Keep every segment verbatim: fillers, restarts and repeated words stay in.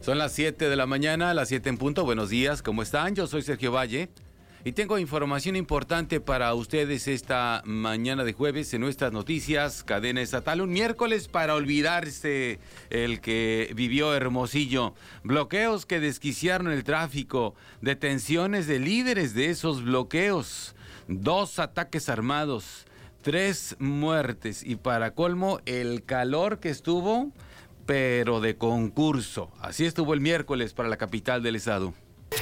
Son las siete de la mañana, las siete en punto. Buenos días, ¿cómo están? Yo soy Sergio Valle y tengo información importante para ustedes esta mañana de jueves en nuestras noticias, cadena estatal. Un miércoles para olvidarse el que vivió Hermosillo. Bloqueos que desquiciaron el tráfico, detenciones de líderes de esos bloqueos, dos ataques armados, tres muertes y para colmo el calor que estuvo, pero de concurso. Así estuvo el miércoles para la capital del estado.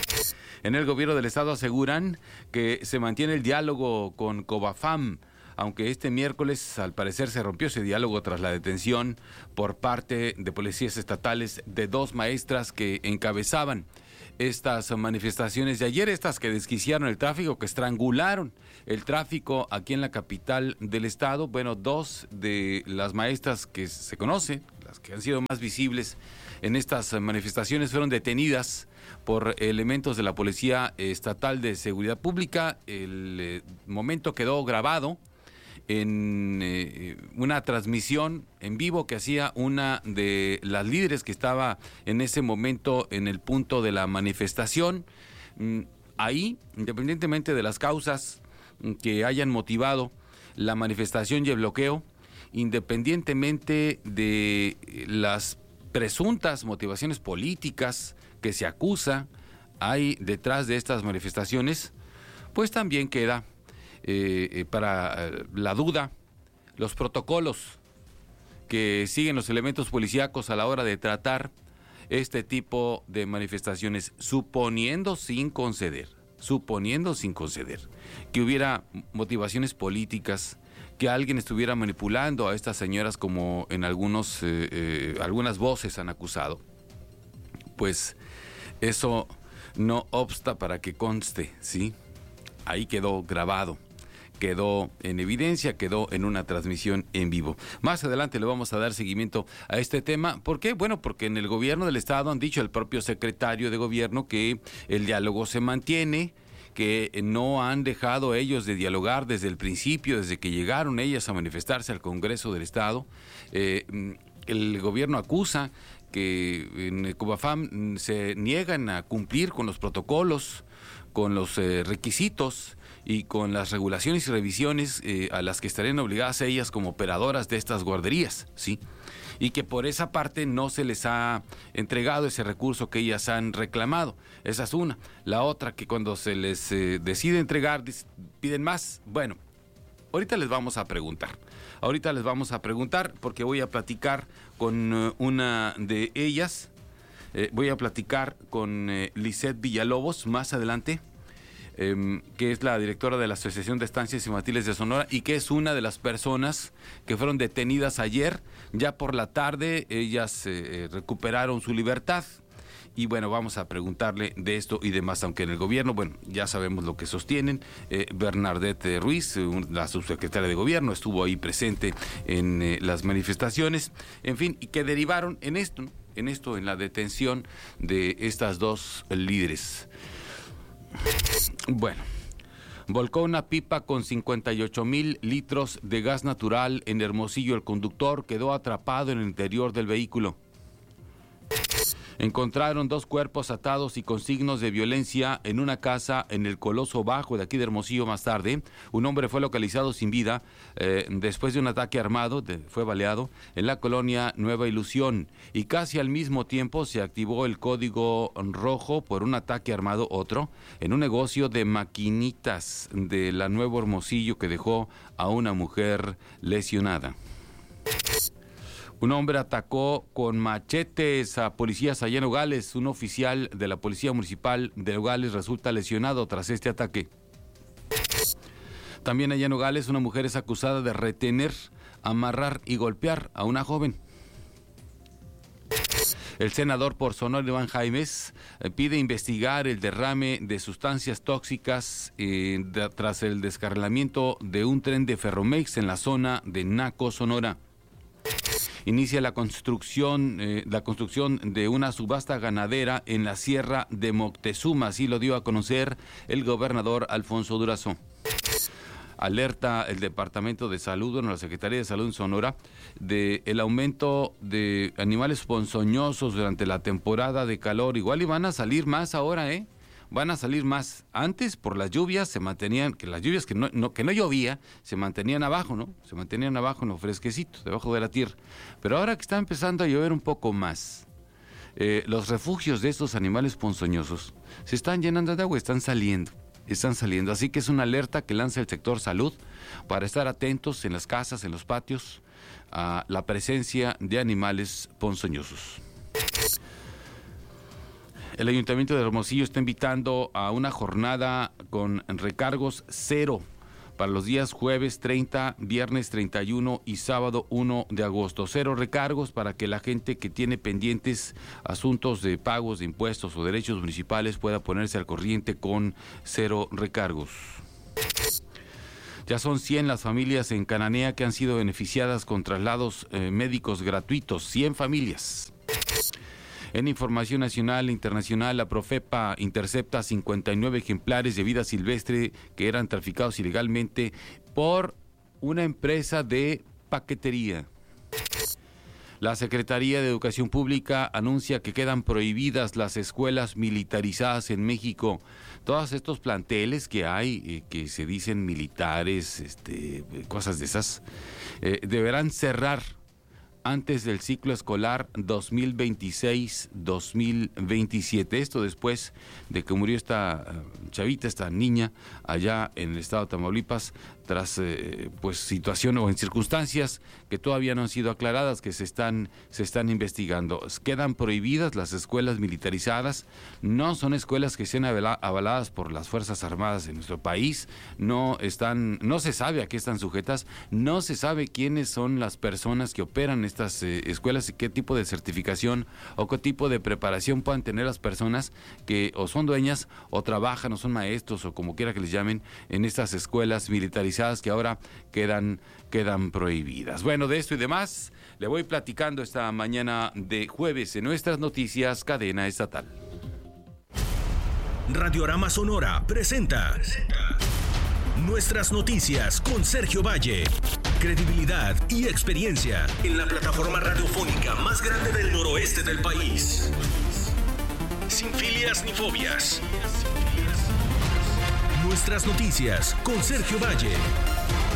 En el gobierno del estado aseguran que se mantiene el diálogo con Covafam, aunque este miércoles al parecer se rompió ese diálogo tras la detención por parte de policías estatales de dos maestras que encabezaban estas manifestaciones de ayer, estas que desquiciaron el tráfico, que estrangularon el tráfico aquí en la capital del estado. Bueno, dos de las maestras que se conocen, las que han sido más visibles en estas manifestaciones, fueron detenidas por elementos de la Policía Estatal de Seguridad Pública. El eh, momento quedó grabado en eh, una transmisión en vivo que hacía una de las líderes que estaba en ese momento en el punto de la manifestación. Mm, ahí, independientemente de las causas que hayan motivado la manifestación y el bloqueo, independientemente de las presuntas motivaciones políticas que se acusa hay detrás de estas manifestaciones, pues también queda eh, eh, para eh, la duda los protocolos que siguen los elementos policíacos a la hora de tratar este tipo de manifestaciones, suponiendo sin conceder, suponiendo sin conceder que hubiera motivaciones políticas, que alguien estuviera manipulando a estas señoras como en algunos eh, eh, algunas voces han acusado. Pues eso no obsta para que conste, ¿sí? Ahí quedó grabado, quedó en evidencia, quedó en una transmisión en vivo. Más adelante le vamos a dar seguimiento a este tema. ¿Por qué? Bueno, porque en el gobierno del estado han dicho, el propio secretario de gobierno, que el diálogo se mantiene, que no han dejado ellos de dialogar desde el principio, desde que llegaron ellas a manifestarse al Congreso del Estado. Eh, el gobierno acusa que en Covafam se niegan a cumplir con los protocolos, con los eh, requisitos y con las regulaciones y revisiones eh, a las que estarían obligadas ellas como operadoras de estas guarderías, ¿sí? Y que por esa parte no se les ha entregado ese recurso que ellas han reclamado. Esa es una. La otra, que cuando se les eh, decide entregar, piden más. Bueno, ahorita les vamos a preguntar. Ahorita les vamos a preguntar porque voy a platicar con uh, una de ellas. Eh, voy a platicar con eh, Lisette Villalobos más adelante, eh, que es la directora de la Asociación de Estancias Infantiles de Sonora y que es una de las personas que fueron detenidas ayer. Ya por la tarde ellas eh, recuperaron su libertad. Y bueno, vamos a preguntarle de esto y demás, aunque en el gobierno, bueno, ya sabemos lo que sostienen. Eh, Bernadette Ruiz, la subsecretaria de gobierno, estuvo ahí presente en eh, las manifestaciones, en fin, y que derivaron en esto, ¿no? en esto, en la detención de estas dos líderes. Bueno, volcó una pipa con cincuenta y ocho mil litros de gas natural en Hermosillo. El conductor quedó atrapado en el interior del vehículo. Encontraron dos cuerpos atados y con signos de violencia en una casa en el Coloso Bajo de aquí de Hermosillo. Más tarde, un hombre fue localizado sin vida eh, después de un ataque armado, de, fue baleado en la colonia Nueva Ilusión. Y casi al mismo tiempo se activó el código rojo por un ataque armado, otro, en un negocio de maquinitas de la Nuevo Hermosillo que dejó a una mujer lesionada. Un hombre atacó con machetes a policías allá en Nogales. Un oficial de la Policía Municipal de Nogales resulta lesionado tras este ataque. También allá en Nogales, una mujer es acusada de retener, amarrar y golpear a una joven. El senador por Sonora, Iván Jaimes, eh, pide investigar el derrame de sustancias tóxicas eh, de, tras el descarrilamiento de un tren de Ferromex en la zona de Naco, Sonora. Inicia la construcción, eh, la construcción de una subasta ganadera en la Sierra de Moctezuma, así lo dio a conocer el gobernador Alfonso Durazo. alerta el Departamento de Salud, bueno, la Secretaría de Salud en Sonora, de el aumento de animales ponzoñosos durante la temporada de calor. Igual y van a salir más ahora, ¿eh? Van a salir más. Antes, por las lluvias, se mantenían, que las lluvias que no, no, que no llovía, se mantenían abajo, ¿no? Se mantenían abajo en lo fresquecito, debajo de la tierra. Pero ahora que está empezando a llover un poco más, eh, los refugios de estos animales ponzoñosos se están llenando de agua, están saliendo, están saliendo. Así que es una alerta que lanza el sector salud para estar atentos en las casas, en los patios, a la presencia de animales ponzoñosos. El Ayuntamiento de Hermosillo está invitando a una jornada con recargos cero para los días jueves treinta, viernes treinta y uno y sábado uno de agosto. Cero recargos para que la gente que tiene pendientes asuntos de pagos de impuestos o derechos municipales pueda ponerse al corriente con cero recargos. Ya son cien las familias en Cananea que han sido beneficiadas con traslados eh, médicos gratuitos. cien familias. En información nacional e internacional, la Profepa intercepta cincuenta y nueve ejemplares de vida silvestre que eran traficados ilegalmente por una empresa de paquetería. La Secretaría de Educación Pública anuncia que quedan prohibidas las escuelas militarizadas en México. Todos estos planteles que hay, eh, que se dicen militares, este, cosas de esas, eh, deberán cerrar antes del ciclo escolar dos mil veintiséis dos mil veintisiete. Esto después de que murió esta chavita, esta niña, allá en el estado de Tamaulipas, tras eh, pues situaciones o en circunstancias que todavía no han sido aclaradas, que se están, se están investigando. Quedan prohibidas las escuelas militarizadas, no son escuelas que sean avaladas por las Fuerzas Armadas de nuestro país, no están, no se sabe a qué están sujetas, no se sabe quiénes son las personas que operan estas eh, escuelas y qué tipo de certificación o qué tipo de preparación puedan tener las personas que o son dueñas o trabajan o son maestros o como quiera que les llamen en estas escuelas militarizadas que ahora quedan, quedan prohibidas. Bueno, de esto y demás le voy platicando esta mañana de jueves en nuestras noticias Cadena Estatal. Radiorama Sonora presenta, presenta Nuestras Noticias con Sergio Valle. Credibilidad y experiencia en la plataforma radiofónica más grande del noroeste del país. Sin filias ni fobias. Nuestras Noticias con Sergio Valle.